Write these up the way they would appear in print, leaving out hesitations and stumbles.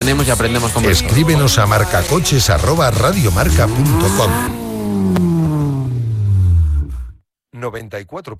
aprendemos y aprendemos con vosotros. Escríbenos a marcacoches@radiomarca.com. 94.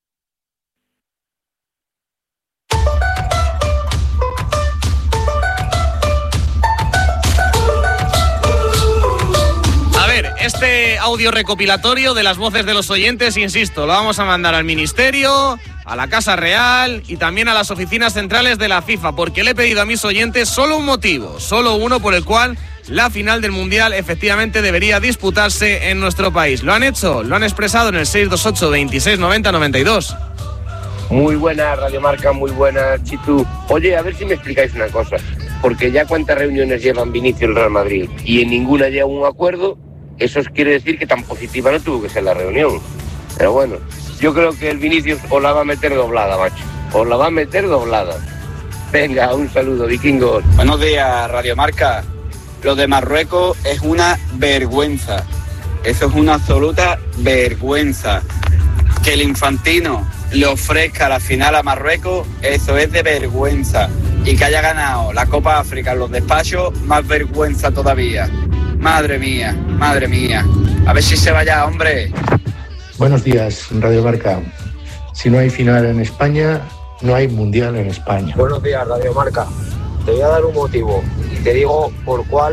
Este audio recopilatorio de las voces de los oyentes, insisto, lo vamos a mandar al Ministerio, a la Casa Real y también a las oficinas centrales de la FIFA, porque le he pedido a mis oyentes solo un motivo, solo uno por el cual la final del Mundial efectivamente debería disputarse en nuestro país. ¿Lo han hecho? Lo han expresado en el 628 26 90 92. Muy buena Radio Marca, muy buena, Chitu. Oye, a ver si me explicáis una cosa, porque ya cuántas reuniones llevan Vinicius y el Real Madrid y en ninguna llega un acuerdo. Eso quiere decir que tan positiva no tuvo que ser la reunión. Pero bueno, yo creo que el Vinicius os la va a meter doblada, macho. Os la va a meter doblada. Venga, un saludo, vikingos. Buenos días, Radio Marca. Lo de Marruecos es una vergüenza. Eso es una absoluta vergüenza. Que el Infantino le ofrezca la final a Marruecos, eso es de vergüenza. Y que haya ganado la Copa África en los despachos, más vergüenza todavía. Madre mía, madre mía. A ver si se vaya, hombre. Buenos días, Radio Marca. Si no hay final en España, no hay Mundial en España. Buenos días, Radio Marca. Te voy a dar un motivo y te digo por cuál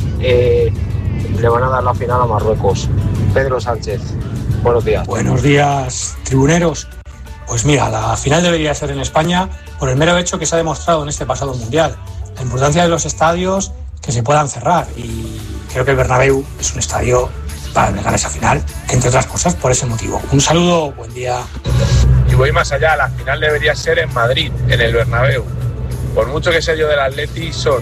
le van a dar la final a Marruecos. Pedro Sánchez. Buenos días. Buenos días, tribuneros. Pues mira, la final debería ser en España por el mero hecho que se ha demostrado en este pasado Mundial. La importancia de los estadios que se puedan cerrar, y creo que el Bernabéu es un estadio para ganar esa final, entre otras cosas por ese motivo. Un saludo, buen día. Y voy más allá, la final debería ser en Madrid, en el Bernabéu. Por mucho que sea yo del Atleti, son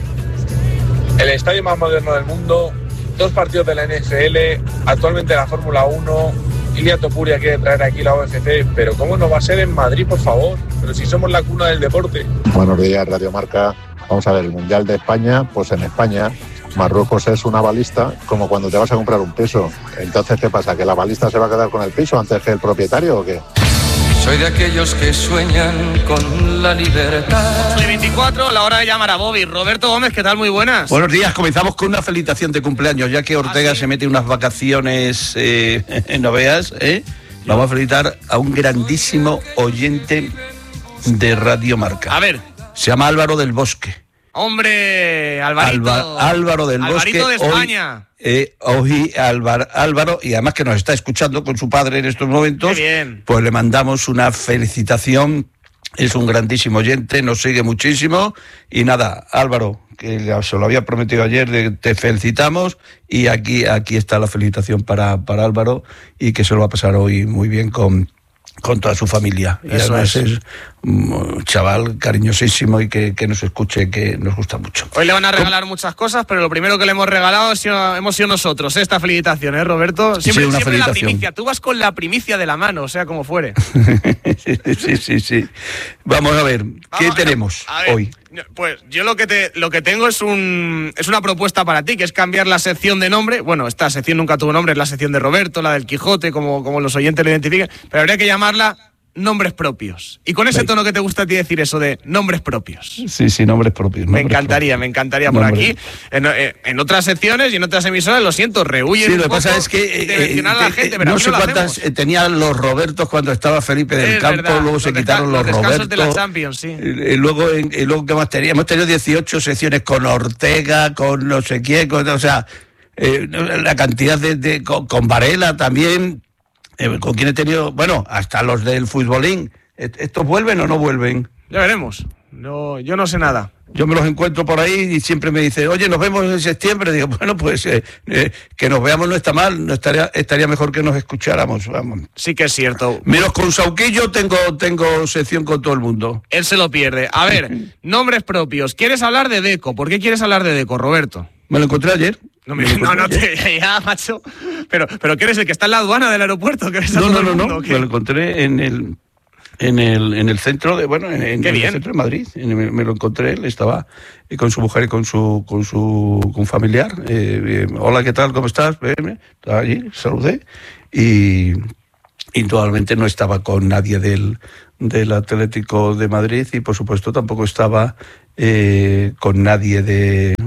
el estadio más moderno del mundo, 2 partidos de la NFL, actualmente la Fórmula 1, Ilia Topuria quiere traer aquí la UFC, pero ¿cómo no va a ser en Madrid, por favor? Pero si somos la cuna del deporte. Buenos días, Radio Marca. Vamos a ver, el Mundial de España, pues en España, Marruecos es una balista como cuando te vas a comprar un piso. Entonces, ¿qué pasa? ¿Que la balista se va a quedar con el piso antes que el propietario o qué? Soy de aquellos que sueñan con la libertad. Soy 24, la hora de llamar a Bobby. Roberto Gómez, ¿qué tal? Muy buenas. Buenos días, comenzamos con una felicitación de cumpleaños, ya que Ortega se mete unas vacaciones, no veas, Vamos a felicitar a un grandísimo oyente de Radio Marca. A ver. Se llama Álvaro del Bosque. Hombre, Alvarito. Álvaro del Bosque. Alvarito de España. Hoy Álvaro, y además que nos está escuchando con su padre en estos momentos. Qué bien. Pues le mandamos una felicitación. Es un grandísimo oyente, nos sigue muchísimo. Y nada, Álvaro, que se lo había prometido ayer, te felicitamos. Y aquí está la felicitación para Álvaro, y que se lo va a pasar hoy muy bien con toda su familia. Y eso además es un chaval cariñosísimo y que nos escuche, que nos gusta mucho. Hoy le van a regalar muchas cosas, pero lo primero que le hemos regalado hemos sido nosotros. Esta felicitación, Roberto? Siempre, sí, una siempre felicitación. La primicia. Tú vas con la primicia de la mano, o sea, como fuere. Sí. Vamos a ver, ¿qué tenemos hoy? Pues yo lo que tengo es una propuesta para ti, que es cambiar la sección de nombre. Bueno, esta sección nunca tuvo nombre, es la sección de Roberto, la del Quijote, como los oyentes lo identifiquen, pero habría que llamarla Nombres Propios. Y con ese tono que te gusta a ti decir eso de nombres propios. Sí, nombres propios. Me encantaría por aquí. En otras secciones y en otras emisoras, lo siento, rehuyen un poco. Sí, lo que pasa es que de mencionar a la gente, pero no sé cuántas tenían los Robertos cuando estaba Felipe del Campo, verdad, luego se quitaron los Robertos. De la Champions, sí. Y luego ¿qué más teníamos? Hemos tenido 18 secciones con Ortega, con no sé quién, la cantidad con Varela también. ¿Con quién he tenido? Bueno, hasta los del futbolín. ¿Estos vuelven o no vuelven? Ya veremos. No, yo no sé nada. Yo me los encuentro por ahí y siempre me dicen, oye, nos vemos en septiembre. Digo, bueno, pues que nos veamos no está mal, no estaría mejor que nos escucháramos. Vamos. Sí que es cierto. Menos con Sauquillo tengo sección con todo el mundo. Él se lo pierde. A ver, nombres propios. ¿Quieres hablar de Deco? ¿Por qué quieres hablar de Deco, Roberto? Me lo encontré ayer. No, ya, macho. Pero ¿qué eres el que está en la aduana del aeropuerto? No. Me lo encontré en el centro en el centro de Madrid. Me lo encontré, él estaba con su mujer y con un familiar. Hola, ¿qué tal? ¿Cómo estás? Estaba allí, saludé. Y indudablemente no estaba con nadie del Atlético de Madrid, y por supuesto tampoco estaba con nadie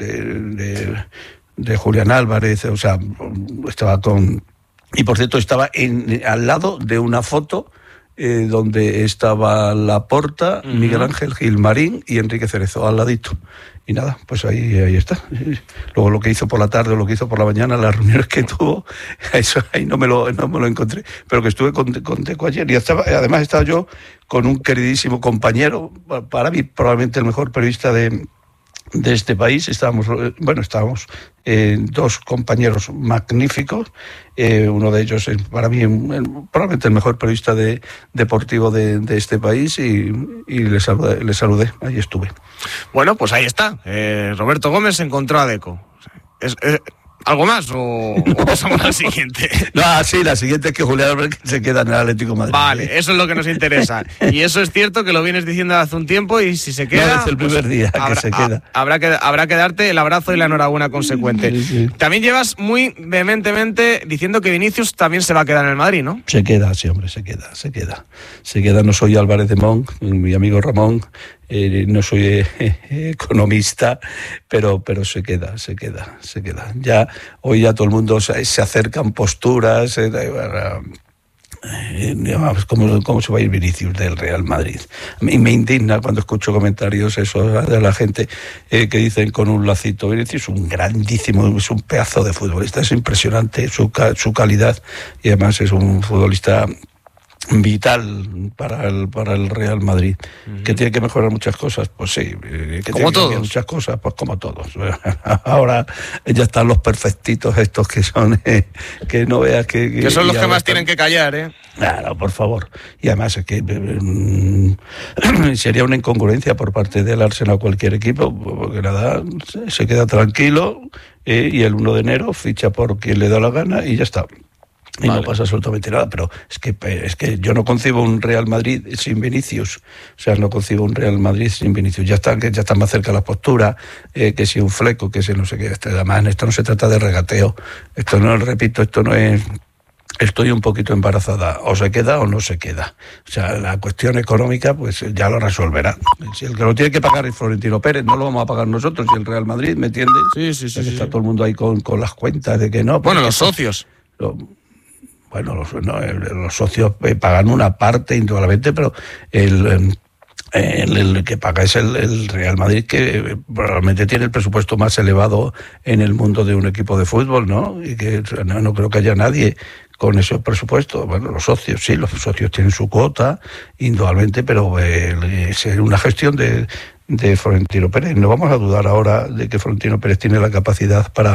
de Julián Álvarez, o sea, estaba con... Y por cierto, estaba al lado de una foto donde estaba Laporta, Miguel Ángel Gilmarín y Enrique Cerezo, al ladito. Y nada, pues ahí está. Luego lo que hizo por la tarde o lo que hizo por la mañana, las reuniones que tuvo, eso ahí no me lo encontré. Pero que estuve con Deco ayer y además estaba yo con un queridísimo compañero, para mí probablemente el mejor periodista de este país. Estábamos dos compañeros magníficos, uno de ellos es para mí probablemente el mejor periodista deportivo de este país y le saludé, ahí estuve. Bueno, pues ahí está, Roberto Gómez encontró a Deco. ¿Algo más o pasamos al siguiente? No, sí, la siguiente es que Julián Álvarez se queda en el Atlético de Madrid. Vale, eso es lo que nos interesa. Y eso es cierto que lo vienes diciendo hace un tiempo y si se queda... No, es el primer día que se queda. Habrá que darte el abrazo y la enhorabuena consecuente. Sí. También llevas muy vehementemente diciendo que Vinicius también se va a quedar en el Madrid, ¿no? Se queda, sí, hombre, se queda. No soy Álvarez de Mon, mi amigo Ramón. No soy economista, pero se queda. Ya hoy ya todo el mundo se acercan posturas. ¿Cómo se va a ir Vinicius del Real Madrid? A mí me indigna cuando escucho comentarios de la gente que dicen con un lacito: Vinicius es un grandísimo, es un pedazo de futbolista, es impresionante su calidad y además es un futbolista vital para el Real Madrid. ¿Que tiene que mejorar muchas cosas? Pues sí. ¿Que como todos? Muchas cosas, pues como todos. Ahora ya están los perfectitos estos que son que no veas que son los que más tienen que callar, ¿eh? Claro, por favor. Y además es que sería una incongruencia por parte del Arsenal o cualquier equipo, porque nada, se queda tranquilo y el 1 de enero ficha por quien le da la gana y ya está. Y vale. No pasa absolutamente nada, pero es que yo no concibo un Real Madrid sin Vinicius. O sea, no concibo un Real Madrid sin Vinicius. Ya está más cerca la postura, que si un fleco, que si no sé qué. Además, esto no se trata de regateo. Esto no es... Estoy un poquito embarazada. O se queda o no se queda. O sea, la cuestión económica, pues ya lo resolverá. Si el que lo tiene que pagar es Florentino Pérez, no lo vamos a pagar nosotros. Y el Real Madrid, ¿me entiendes? Sí. Está todo el mundo ahí con las cuentas de que no. Bueno, los socios. Bueno, los socios pagan una parte indudablemente, pero el que paga es el Real Madrid, que probablemente tiene el presupuesto más elevado en el mundo de un equipo de fútbol, ¿no? Y que no creo que haya nadie con ese presupuesto. Bueno, los socios tienen su cuota, indudablemente, pero es una gestión de Florentino Pérez. No vamos a dudar ahora de que Florentino Pérez tiene la capacidad para,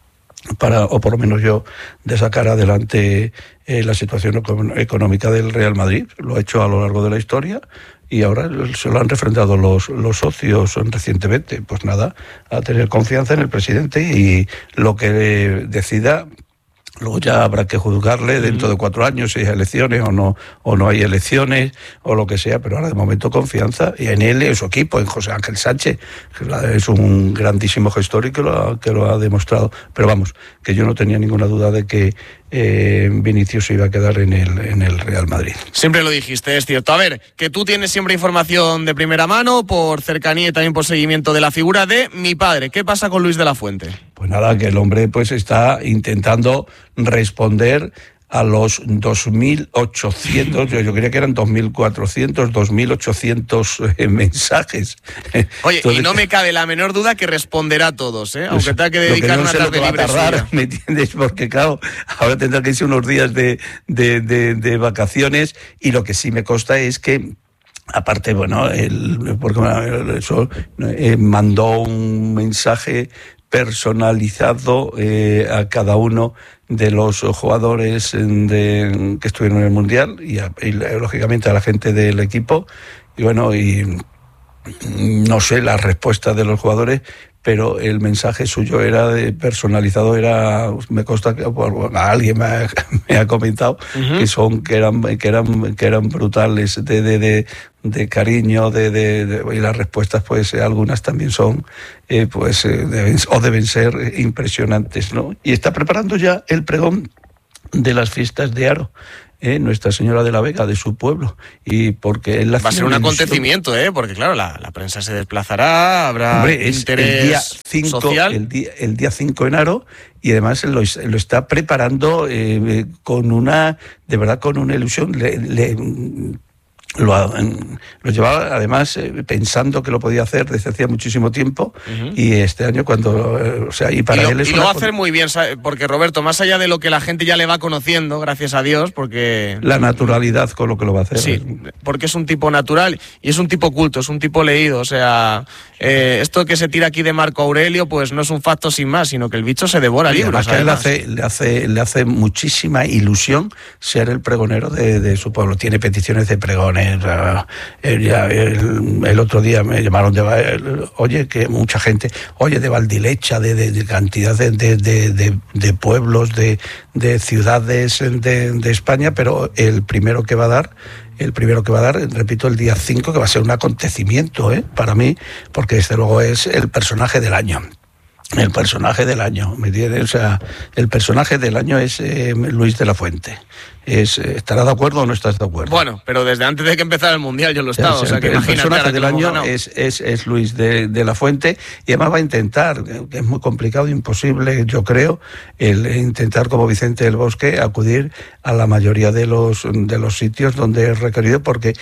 o por lo menos yo, de sacar adelante la situación económica del Real Madrid. Lo ha hecho a lo largo de la historia y ahora se lo han refrendado los socios recientemente. Pues nada, a tener confianza en el presidente y lo que decida. Luego ya habrá que juzgarle dentro de 4 años si hay elecciones o no hay elecciones o lo que sea, pero ahora de momento confianza y en él y en su equipo, en José Ángel Sánchez, que es un grandísimo gestor y que lo ha demostrado. Pero vamos, que yo no tenía ninguna duda de que Vinicius se iba a quedar en el Real Madrid. Siempre lo dijiste, es cierto. A ver, que tú tienes siempre información de primera mano, por cercanía y también por seguimiento de la figura de mi padre. ¿Qué pasa con Luis de la Fuente? Pues nada, que el hombre pues está intentando responder a los 2.800, yo creía que eran 2.400, 2.800 mensajes. Oye, entonces, y no me cabe la menor duda que responderá a todos, ¿eh? Aunque tenga que dedicar una tarde libre suya. ¿Me entiendes? Porque claro, ahora tendrá que irse unos días de vacaciones y lo que sí me consta es que aparte, bueno, mandó un mensaje personalizado a cada uno de los jugadores que estuvieron en el Mundial y lógicamente a la gente del equipo y bueno, y no sé la respuesta de los jugadores, pero el mensaje suyo era personalizado, me consta que alguien me ha comentado que eran brutales de cariño, y las respuestas pues algunas también son deben ser impresionantes, ¿no? Y está preparando ya el pregón de las fiestas de Haro. Nuestra Señora de la Vega, de su pueblo, y porque va a ser un acontecimiento, porque claro, la prensa se desplazará, habrá interés social. El día 5 de enero, y además lo está preparando con una ilusión. Lo llevaba además pensando que lo podía hacer desde hacía muchísimo tiempo, y este año él es... Y lo va a hacer muy bien, porque Roberto, más allá de lo que la gente ya le va conociendo, gracias a Dios, porque... La naturalidad con lo que lo va a hacer. Sí, porque es un tipo natural y es un tipo culto, es un tipo leído, o sea... esto que se tira aquí de Marco Aurelio, pues no es un facto sin más, sino que el bicho se devora libros. Que le hace muchísima ilusión ser el pregonero de su pueblo. Tiene peticiones de pregones. El otro día me llamaron que mucha gente, de Valdilecha, de cantidad de pueblos, de ciudades de España, pero el primero que va a dar, repito, el día 5, que va a ser un acontecimiento, para mí, porque desde luego es el personaje del año. El personaje del año, ¿me entiendes? O sea, el personaje del año es Luis de la Fuente. ¿Estará de acuerdo o no estás de acuerdo? Bueno, pero desde antes de que empezara el Mundial yo lo estaba. O sea, que el personaje del año es Luis de la Fuente, y además va a intentar, que es muy complicado, imposible, yo creo, el intentar, como Vicente del Bosque, acudir a la mayoría de los sitios donde es requerido, porque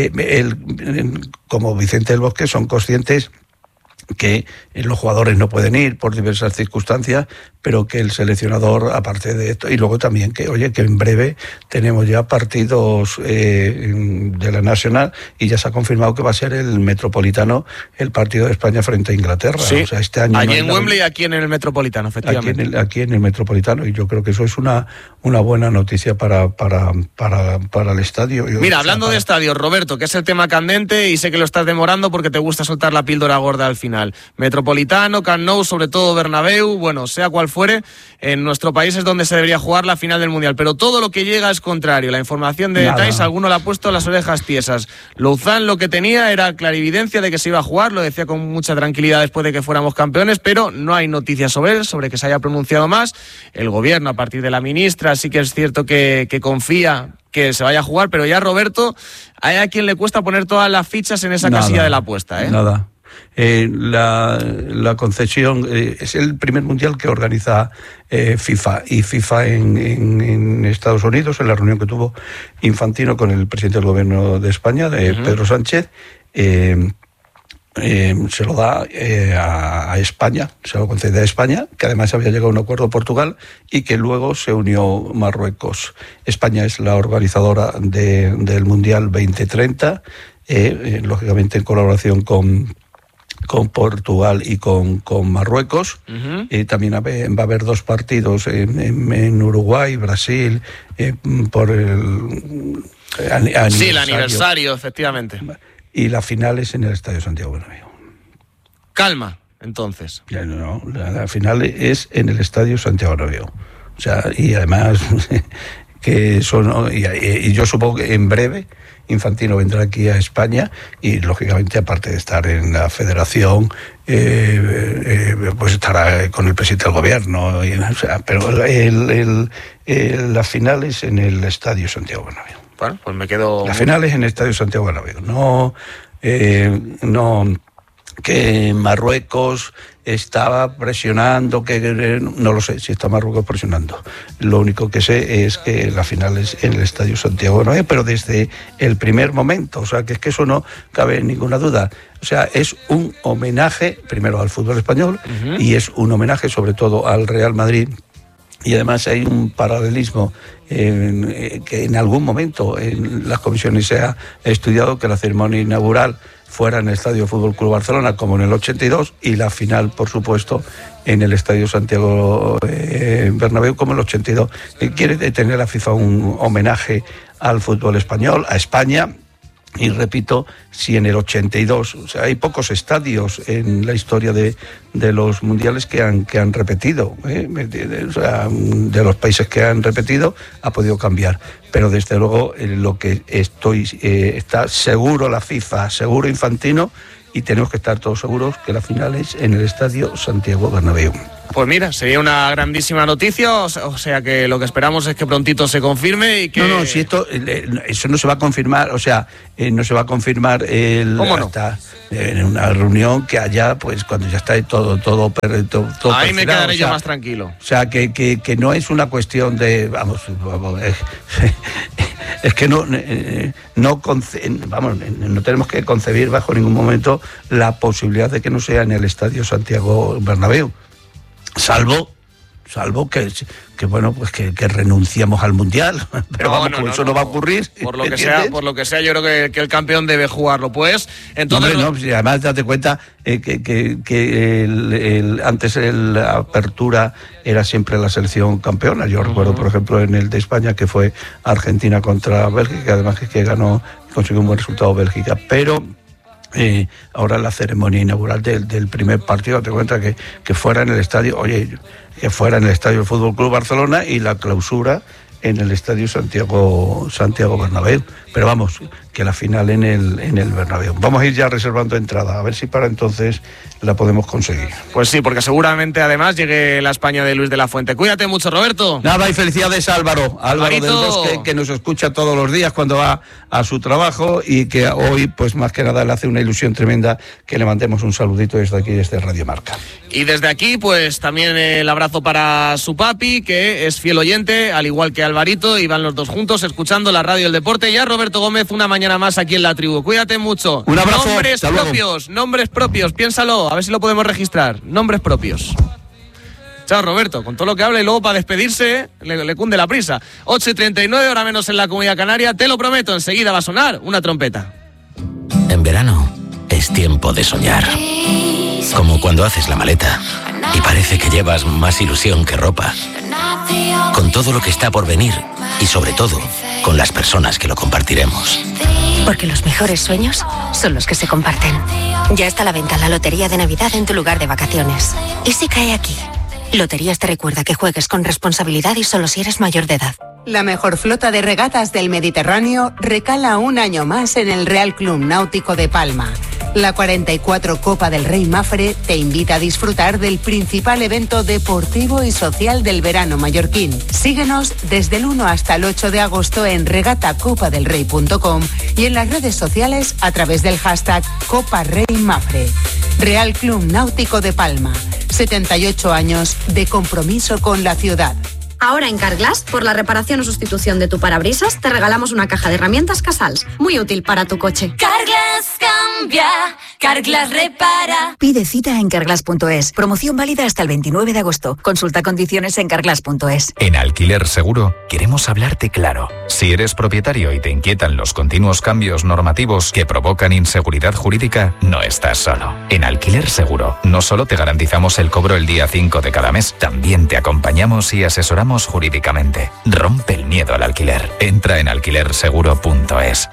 como Vicente del Bosque son conscientes que los jugadores no pueden ir por diversas circunstancias, pero que el seleccionador, aparte de esto, y luego también que en breve tenemos ya partidos de la Nacional, y ya se ha confirmado que va a ser el Metropolitano el partido de España frente a Inglaterra. Sí. O sea, este año allí en Wembley y aquí en el Metropolitano, efectivamente. Aquí en el Metropolitano, y yo creo que eso es una buena noticia para el estadio. Mira, hablando de estadios, Roberto, que es el tema candente, y sé que lo estás demorando porque te gusta soltar la píldora gorda al final. Metropolitano, Camp Nou, sobre todo Bernabéu, bueno, sea cual fuere, en nuestro país es donde se debería jugar la final del Mundial, pero todo lo que llega es contrario. La información de Times, alguno le ha puesto las orejas tiesas. Louzán lo que tenía era clarividencia de que se iba a jugar, lo decía con mucha tranquilidad después de que fuéramos campeones, pero no hay noticias sobre él, sobre que se haya pronunciado más. El gobierno, a partir de la ministra, sí que es cierto que confía que se vaya a jugar, pero ya, Roberto, hay a quien le cuesta poner todas las fichas en esa casilla de la apuesta, Nada. La concesión es el primer mundial que organiza FIFA, y FIFA en Estados Unidos, en la reunión que tuvo Infantino con el presidente del gobierno de España, Pedro Sánchez, se lo da a España, se lo concede a España, que además había llegado a un acuerdo con Portugal y que luego se unió Marruecos. España es la organizadora del Mundial 2030, lógicamente en colaboración con Portugal y con Marruecos. También va a haber 2 partidos en Uruguay, Brasil, por el aniversario. Sí, el aniversario, efectivamente. Y la final es en el Estadio Santiago Bernabéu. Calma, entonces. No, la final es en el Estadio Santiago Bernabéu. O sea, y además que eso, y yo supongo que en breve Infantino vendrá aquí a España, y lógicamente, aparte de estar en la federación, pues estará con el presidente del gobierno, pero la final es en el Estadio Santiago Bernabéu. Bueno, pues me quedo... La final es en el Estadio Santiago Bernabéu. No que Marruecos estaba presionando, no lo sé si está Marruecos presionando. Lo único que sé es que la final es en el Estadio Santiago Bernabéu, pero desde el primer momento, o sea, que es que eso no cabe ninguna duda. O sea, es un homenaje primero al fútbol español, y es un homenaje sobre todo al Real Madrid. Y además hay un paralelismo que en algún momento en las comisiones se ha estudiado, que la ceremonia inaugural fuera en el Estadio Fútbol Club Barcelona, como en el 82, y la final, por supuesto, en el Estadio Santiago Bernabéu, como en el 82. Quiere tener la FIFA un homenaje al fútbol español, a España. Y repito, si en el 82, o sea, hay pocos estadios en la historia de los mundiales que han repetido, o sea, de los países que han repetido ha podido cambiar, pero desde luego lo que está seguro la FIFA, seguro Infantino, y tenemos que estar todos seguros que la final es en el Estadio Santiago Bernabéu. Pues mira, sería una grandísima noticia, o sea que lo que esperamos es que prontito se confirme y que... No, si eso no se va a confirmar, o sea, no se va a confirmar ¿Cómo no? hasta en una reunión que haya, pues cuando ya está todo ahí me quedaré yo más tranquilo. O sea, que no es una cuestión de, vamos es que no tenemos que concebir bajo ningún momento la posibilidad de que no sea en el Estadio Santiago Bernabéu. Salvo que bueno, pues que renunciamos al Mundial, pero eso no va a ocurrir. Por lo que sea, yo creo que el campeón debe jugarlo, pues. Entonces, además date cuenta que antes la apertura era siempre la selección campeona. Yo recuerdo, por ejemplo, en el de España, que fue Argentina contra Bélgica, además que consiguió un buen resultado Bélgica, pero ahora la ceremonia inaugural del primer partido, te cuenta que fuera en el estadio, que fuera en el estadio del Fútbol Club Barcelona, y la clausura en el Estadio Santiago Bernabéu. Pero vamos, que la final en el Bernabéu. Vamos a ir ya reservando entrada, a ver si para entonces la podemos conseguir. Pues sí, porque seguramente además llegue la España de Luis de la Fuente. Cuídate mucho, Roberto. Nada, y felicidades a Álvaro del Bosque, que nos escucha todos los días cuando va a su trabajo, y que hoy, pues más que nada, le hace una ilusión tremenda que le mandemos un saludito desde aquí, desde Radio Marca. Y desde aquí, pues también el abrazo para su papi, que es fiel oyente, al igual que Alvarito, y van los dos juntos escuchando la radio del deporte. Y a Roberto Gómez, una mañana más aquí en La Tribu. Cuídate mucho. Un abrazo. Nombres propios, piénsalo, a ver si lo podemos registrar. Nombres propios. Chao, Roberto, con todo lo que habla, y luego para despedirse le cunde la prisa. 8:39, hora menos en la Comunidad Canaria. Te lo prometo, enseguida va a sonar una trompeta. En verano es tiempo de soñar. Como cuando haces la maleta y parece que llevas más ilusión que ropa. Con todo lo que está por venir y sobre todo con las personas que lo compartiremos. Porque los mejores sueños son los que se comparten. Ya está a la venta la Lotería de Navidad en tu lugar de vacaciones. ¿Y si cae aquí? Loterías te recuerda que juegues con responsabilidad y solo si eres mayor de edad. La mejor flota de regatas del Mediterráneo recala un año más en el Real Club Náutico de Palma. La 44 Copa del Rey Mafre te invita a disfrutar del principal evento deportivo y social del verano mallorquín. Síguenos desde el 1 hasta el 8 de agosto en regatacopadelrey.com y en las redes sociales a través del hashtag Copa Rey Mafre. Real Club Náutico de Palma. 78 años de compromiso con la ciudad. Ahora en Carglass, por la reparación o sustitución de tu parabrisas, te regalamos una caja de herramientas Casals, muy útil para tu coche. Carglass cambia, Carglass repara. Pide cita en carglass.es. Promoción válida hasta el 29 de agosto. Consulta condiciones en carglass.es. En Alquiler Seguro queremos hablarte claro. Si eres propietario y te inquietan los continuos cambios normativos que provocan inseguridad jurídica, no estás solo. En Alquiler Seguro no solo te garantizamos el cobro el día 5 de cada mes, también te acompañamos y asesoramos jurídicamente. Rompe el miedo al alquiler. Entra en alquilerseguro.es.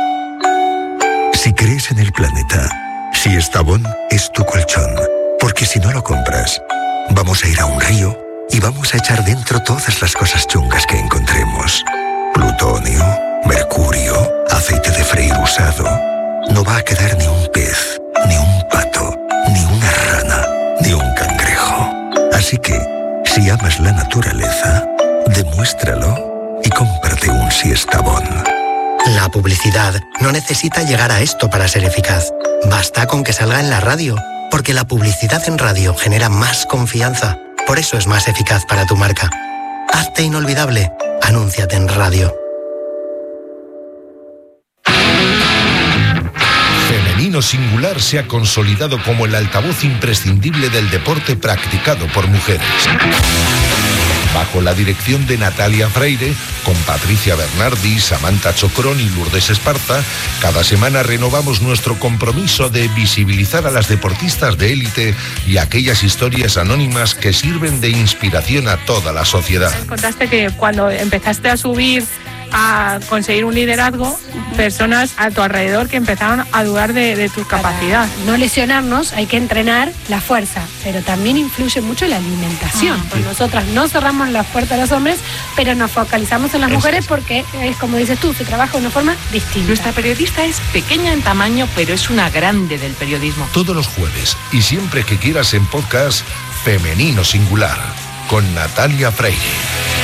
Si crees en el planeta, Siestabón es tu colchón. Porque si no lo compras, vamos a ir a un río y vamos a echar dentro todas las cosas chungas que encontremos. Plutonio, mercurio, aceite de freír usado. No va a quedar ni un pez, ni un pato, ni una rana, ni un cangrejo. Así que, si amas la naturaleza, demuéstralo y cómprate un Siestabón. La publicidad no necesita llegar a esto para ser eficaz. Basta con que salga en la radio, porque la publicidad en radio genera más confianza. Por eso es más eficaz para tu marca. Hazte inolvidable. Anúnciate en radio. Femenino Singular se ha consolidado como el altavoz imprescindible del deporte practicado por mujeres. Bajo la dirección de Natalia Freire, con Patricia Bernardi, Samantha Chocrón y Lourdes Esparza, cada semana renovamos nuestro compromiso de visibilizar a las deportistas de élite y aquellas historias anónimas que sirven de inspiración a toda la sociedad. Contaste que cuando empezaste a subir a conseguir un liderazgo personas a tu alrededor que empezaron a dudar de tus capacidades. No lesionarnos, hay que entrenar la fuerza, pero también influye mucho la alimentación. Pues nosotras no cerramos las puertas a los hombres, pero nos focalizamos en las mujeres porque es como dices tú, se trabaja de una forma distinta. Nuestra periodista es pequeña en tamaño, pero es una grande del periodismo. Todos los jueves y siempre que quieras en podcast, Femenino Singular, con Natalia Freire.